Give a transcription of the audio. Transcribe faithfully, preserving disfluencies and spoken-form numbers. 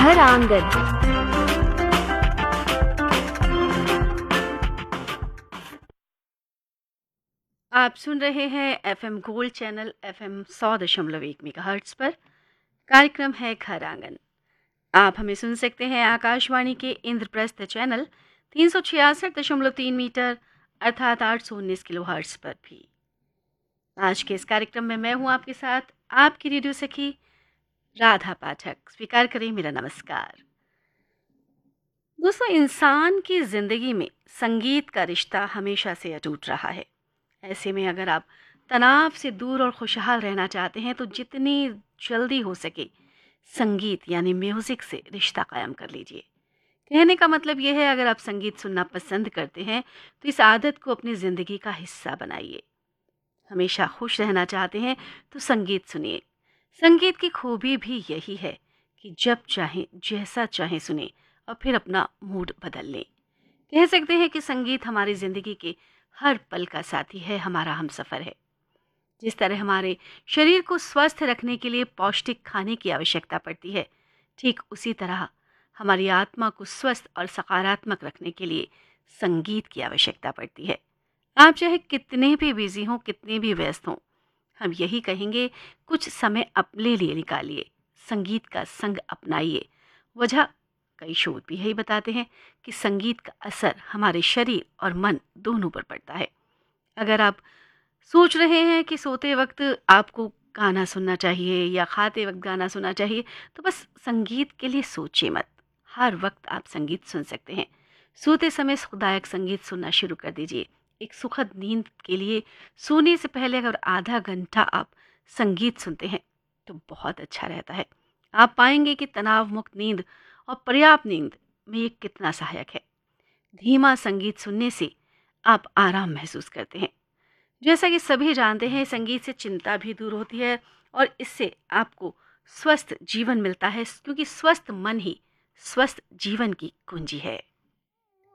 घर आंगन। आप सुन रहे हैं एफएम गोल्ड चैनल एफएम सौ दशमलव एक मेगाहर्ट्ज पर। कार्यक्रम है घर आंगन। आप हमें सुन सकते हैं आकाशवाणी के इंद्रप्रस्थ चैनल तीन सौ छियासठ दशमलव तीन मीटर अर्थात आठ सौ उन्नीस किलो हर्ट्ज पर भी। आज के इस कार्यक्रम में मैं हूं आपके साथ आपकी रेडियो सखी राधा पाठक। स्वीकार करें मेरा नमस्कार। दोस्तों, इंसान की जिंदगी में संगीत का रिश्ता हमेशा से अटूट रहा है। ऐसे में अगर आप तनाव से दूर और खुशहाल रहना चाहते हैं तो जितनी जल्दी हो सके संगीत यानी म्यूजिक से रिश्ता कायम कर लीजिए। कहने का मतलब यह है, अगर आप संगीत सुनना पसंद करते हैं तो इस आदत को अपनी ज़िंदगी का हिस्सा बनाइए। हमेशा खुश रहना चाहते हैं तो संगीत सुनिए। संगीत की खूबी भी यही है कि जब चाहें जैसा चाहें सुने और फिर अपना मूड बदल लें। कह सकते हैं कि संगीत हमारी ज़िंदगी के हर पल का साथी है, हमारा हमसफ़र है। जिस तरह हमारे शरीर को स्वस्थ रखने के लिए पौष्टिक खाने की आवश्यकता पड़ती है, ठीक उसी तरह हमारी आत्मा को स्वस्थ और सकारात्मक रखने के लिए संगीत की आवश्यकता पड़ती है। आप चाहे कितने भी बिजी हों, कितने भी व्यस्त हों, हम यही कहेंगे कुछ समय अपने लिए निकालिए, संगीत का संग अपनाइए। वजह कई शोध भी यही बताते हैं कि संगीत का असर हमारे शरीर और मन दोनों पर पड़ता है। अगर आप सोच रहे हैं कि सोते वक्त आपको गाना सुनना चाहिए या खाते वक्त गाना सुनना चाहिए, तो बस संगीत के लिए सोचिए मत। हर वक्त आप संगीत सुन सकते हैं। सोते समय सुखदायक संगीत सुनना शुरू कर दीजिए। एक सुखद नींद के लिए सोने से पहले अगर आधा घंटा आप संगीत सुनते हैं तो बहुत अच्छा रहता है। आप पाएंगे कि तनाव मुक्त नींद और पर्याप्त नींद में ये कितना सहायक है। धीमा संगीत सुनने से आप आराम महसूस करते हैं। जैसा कि सभी जानते हैं, संगीत से चिंता भी दूर होती है और इससे आपको स्वस्थ जीवन मिलता है, क्योंकि स्वस्थ मन ही स्वस्थ जीवन की कुंजी है।